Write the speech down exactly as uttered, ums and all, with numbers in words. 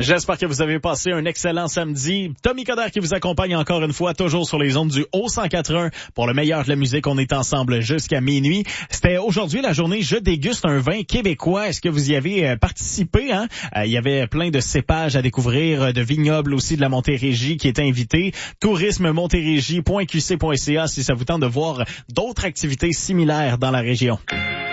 J'espère que vous avez passé un excellent samedi. Tommy Coderre qui vous accompagne encore une fois, toujours sur les ondes du Haut cent quatre-vingts pour le meilleur de la musique. On est ensemble jusqu'à minuit. C'était aujourd'hui la journée Je déguste un vin québécois. Est-ce que vous y avez euh, participé? Hein? Euh, il y avait plein de cépages à découvrir, de vignobles aussi de la Montérégie qui étaient invités. tourisme montérégie point q c point c a si ça vous tente de voir d'autres activités similaires dans la région.